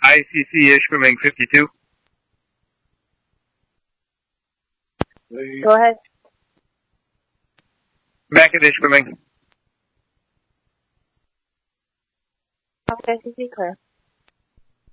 ICC Ishpeming 52. Go ahead. Back at Ishpeming. Okay, ICC clear.